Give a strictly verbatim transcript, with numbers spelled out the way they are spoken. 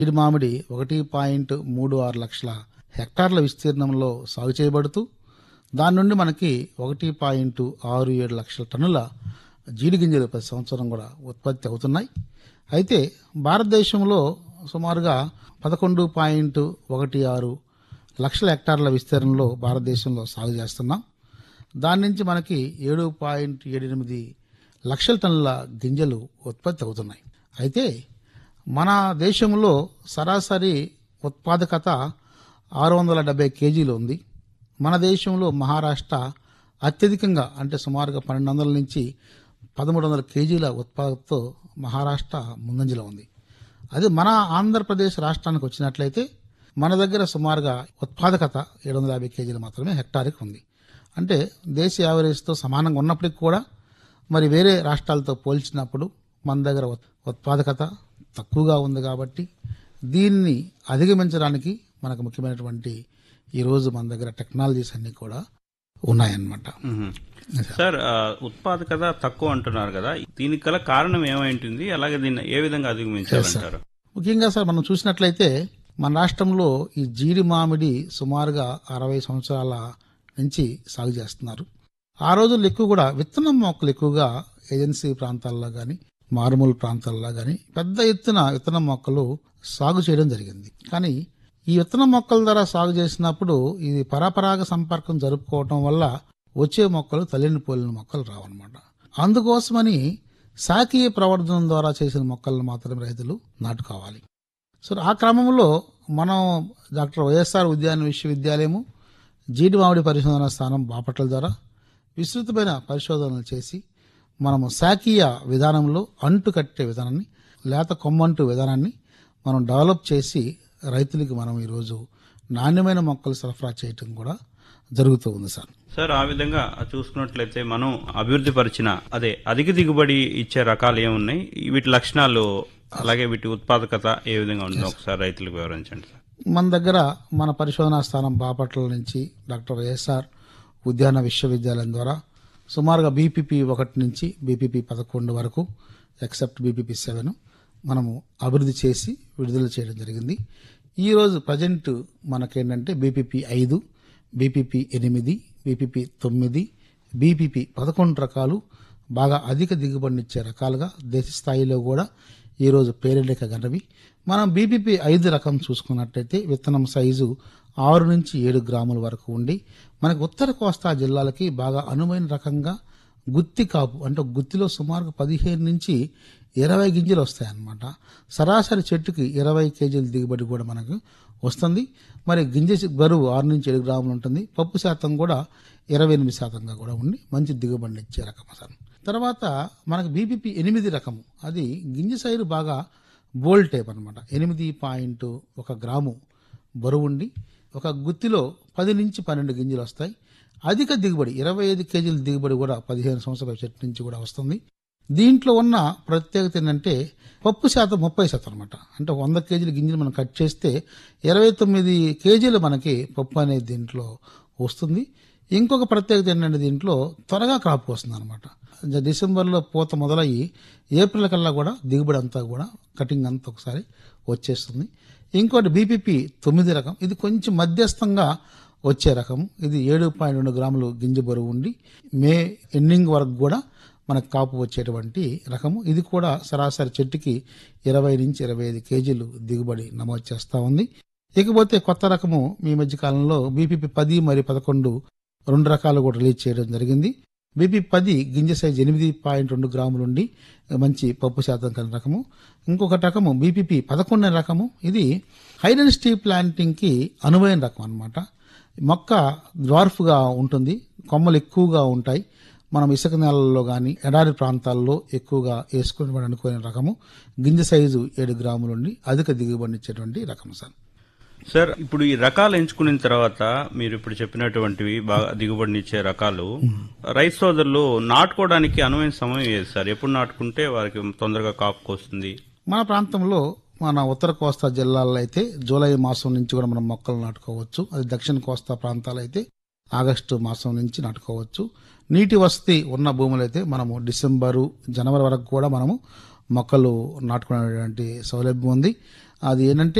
జీడి మామిడి ఒకటి పాయింట్ మూడు ఆరు లక్షల హెక్టార్ల విస్తీర్ణంలో సాగు చేయబడుతూ దాని నుండి మనకి ఒకటి పాయింట్ ఆరు ఏడు లక్షల టన్నుల జీడి గింజలు ప్రతి సంవత్సరం కూడా ఉత్పత్తి అవుతున్నాయి. అయితే భారతదేశంలో సుమారుగా పదకొండు పాయింట్ ఒకటి ఆరు లక్షల హెక్టార్ల విస్తీర్ణంలో భారతదేశంలో సాగు చేస్తున్నాం. దాని నుంచి మనకి ఏడు పాయింట్ ఏడు ఎనిమిది లక్షల టన్నుల గింజలు ఉత్పత్తి అవుతున్నాయి. అయితే మన దేశంలో సరాసరి ఉత్పాదకత ఆరు వందల డెబ్బై కేజీలు ఉంది. మన దేశంలో మహారాష్ట్ర అత్యధికంగా అంటే సుమారుగా పన్నెండు వందల నుంచి పదమూడు వందల కేజీల ఉత్పాదకతో మహారాష్ట్ర ముందంజలో ఉంది. అది మన ఆంధ్రప్రదేశ్ రాష్ట్రానికి వచ్చినట్లయితే మన దగ్గర సుమారుగా ఉత్పాదకత ఏడు వందల యాభై కేజీలు మాత్రమే హెక్టార్కి ఉంది. అంటే దేశ యావరేజ్తో సమానంగా ఉన్నప్పటికీ కూడా మరి వేరే రాష్ట్రాలతో పోల్చినప్పుడు మన దగ్గర ఉత్పాదకత తక్కువగా ఉంది. కాబట్టి దీన్ని అధిగమించడానికి మనకు ముఖ్యమైనటువంటి ఈరోజు మన దగ్గర టెక్నాలజీస్ అన్నీ కూడా ఉన్నాయన్నమాట. సార్, ఉత్పాదకత తక్కువ అంటున్నారు కదా, దీనికి గల కారణం ఏమైంటుంది, అలాగే దీన్ని ఏ విధంగా అధిగమించాలంటారు? ముఖ్యంగా సార్ మనం చూసినట్లయితే మన రాష్ట్రంలో ఈ జీడి మామిడి సుమారుగా అరవై సంవత్సరాల నుంచి సాగు చేస్తున్నారు. ఆ రోజుల్లో ఎక్కువ కూడా విత్తనం మొక్కలు ఎక్కువగా ఏజెన్సీ ప్రాంతాల్లో కానీ మారుమూల ప్రాంతాల్లో కానీ పెద్ద ఎత్తున విత్తనం మొక్కలు సాగు చేయడం జరిగింది. కానీ ఈ విత్తనం మొక్కల ద్వారా సాగు చేసినప్పుడు ఇది పరపరాగ సంపర్కం జరుపుకోవటం వల్ల వచ్చే మొక్కలు తల్లిని పోలిన మొక్కలు రావన్నమాట. అందుకోసమని శాఖీయ ప్రవర్ధనం ద్వారా చేసిన మొక్కలను మాత్రమే రైతులు నాటుకోవాలి. సో ఆ క్రమంలో మనం డాక్టర్ వైఎస్ఆర్ ఉద్యాన విశ్వవిద్యాలయము జీడి మామిడి పరిశోధనా స్థానం బాపట్ల ద్వారా విస్తృతమైన పరిశోధనలు చేసి మనము శాఖీయ విధానంలో అంటు కట్టే విధానాన్ని, లేత కొమ్మంటు విధానాన్ని మనం డెవలప్ చేసి రైతులకి మనం ఈరోజు నాణ్యమైన మొక్కలు సరఫరా చేయటం కూడా జరుగుతూ ఉంది సార్. సార్, ఆ విధంగా చూసుకున్నట్లయితే మనం అభివృద్ధి పరిచిన అదే అధిక దిగుబడి ఇచ్చే రకాలు ఏమున్నాయి, వీటి లక్షణాలు అలాగే వీటి ఉత్పాదకత ఏ విధంగా ఉందో ఒకసారి రైతులకు వివరించండి సార్. మన దగ్గర మన పరిశోధనా స్థానం బాపట్ల నుంచి డాక్టర్ వైఎస్ఆర్ ఉద్యాన విశ్వవిద్యాలయం ద్వారా సుమారుగా బీపీపీ ఒకటి నుంచి బీపీపీ పదకొండు వరకు ఎక్సెప్ట్ బీపీపీ సెవెన్ మనము అభివృద్ధి చేసి విడుదల చేయడం జరిగింది. ఈరోజు ప్రజెంట్ మనకేంటంటే బీపీపీ ఐదు, బీపీపీ ఎనిమిది, బీపీపీ తొమ్మిది, బీపీపీ పదకొండు రకాలు బాగా అధిక దిగుబడినిచ్చే రకాలుగా దేశ స్థాయిలో కూడా ఈరోజు పేరెన్నిక గనవి. మనం బీపీపీ ఐదు రకం చూసుకున్నట్టయితే విత్తనం సైజు ఆరు నుంచి ఏడు గ్రాముల వరకు ఉండి మనకు ఉత్తర కోస్తా జిల్లాలకి బాగా అనువైన రకంగా గుత్తి కాపు అంటే గుత్తిలో సుమారుగా పదిహేను నుంచి ఇరవై గింజలు వస్తాయన్నమాట. సరాసరి చెట్టుకి ఇరవై కేజీల దిగుబడి కూడా మనకు వస్తుంది. మరి గింజ బరువు ఆరు నుంచి ఏడు గ్రాములు ఉంటుంది. పప్పు శాతం కూడా ఇరవై ఎనిమిది శాతంగా కూడా ఉండి మంచి దిగుబడిని ఇచ్చే రకం సార్. తర్వాత మనకు బీపీపీ ఎనిమిది రకము, అది గింజ సైజు బాగా బోల్డ్ టైప్ అనమాట. ఎనిమిది పాయింట్ ఒక గ్రాము బరువు ఉండి ఒక గుత్తిలో పది నుంచి పన్నెండు గింజలు వస్తాయి. అధిక దిగుబడి ఇరవై ఐదు కేజీల దిగుబడి కూడా పదిహేను సంవత్సరాల చెట్టు నుంచి కూడా వస్తుంది. దీంట్లో ఉన్న ప్రత్యేకత ఏంటంటే పప్పు శాతం ముప్పై శాతం అనమాట. అంటే వంద కేజీల గింజలు మనం కట్ చేస్తే ఇరవై తొమ్మిది కేజీలు మనకి పప్పు అనేది దీంట్లో వస్తుంది. ఇంకొక ప్రత్యేకత ఏంటంటే దీంట్లో త్వరగా క్రాప్ వస్తుంది అనమాట. డిసెంబర్లో పూత మొదలయ్యి ఏప్రిల్ కల్లా కూడా దిగుబడి అంతా కూడా కటింగ్ అంతా ఒకసారి వచ్చేస్తుంది. ఇంకోటి బీపీపీ తొమ్మిది రకం, ఇది కొంచెం మధ్యస్థంగా వచ్చే రకం. ఇది ఏడు పాయింట్ రెండు గ్రాములు గింజ బరువు ఉండి మే ఎండింగ్ వరకు కూడా మనకు కాపు వచ్చేటువంటి రకము. ఇది కూడా సరాసరి చెట్టుకి ఇరవై నుంచి ఇరవై ఐదు కేజీలు దిగుబడి నమోదు చేస్తూ ఉంది. ఇకపోతే కొత్త రకము మీ మధ్య కాలంలో బీపీపీ పది మరియు పదకొండు రెండు రకాలు కూడా రిలీజ్ చేయడం జరిగింది. బీపీ పది గింజ సైజ్ ఎనిమిది పాయింట్ రెండు గ్రాములు ఉండి మంచి పప్పు శాతం కలిగిన రకము. ఇంకొక రకము బీపీపీ పదకొండు రకము, ఇది హై డెన్సిటీ ప్లాంటింగ్కి అనువైన రకం అనమాట. మొక్క డ్వార్ఫ్గా ఉంటుంది, కొమ్మలు ఎక్కువగా ఉంటాయి. మనం ఇసుక నేలల్లో కానీ ఎడారి ప్రాంతాల్లో ఎక్కువగా వేసుకుని అనుకునే రకము. గింజ సైజు ఏడు గ్రాములు ఉండి అధిక దిగుబడినిచ్చేటువంటి రకం సార్. సార్, ఇప్పుడు ఈ రకాలు ఎంచుకున్న తర్వాత మీరు ఇప్పుడు చెప్పినటువంటివి బాగా దిగుబడినిచ్చే రకాలు రైతు సోదరులు నాటుకోవడానికి అనువైన సమయం ఏది సార్? ఎప్పుడు నాటుకుంటే వారికి తొందరగా కాపుకొస్తుంది? మన ప్రాంతంలో మన ఉత్తర కోస్తా జిల్లాల్లో అయితే జూలై మాసం నుంచి కూడా మనం మొక్కలు నాటుకోవచ్చు. అది దక్షిణ కోస్తా ప్రాంతాలు అయితే ఆగస్టు మాసం నుంచి నాటుకోవచ్చు. నీటి వసతి ఉన్న భూములు అయితే మనము డిసెంబరు జనవరి వరకు కూడా మనము మొక్కలు నాటుకునేటువంటి సౌలభ్యం ఉంది. అది ఏంటంటే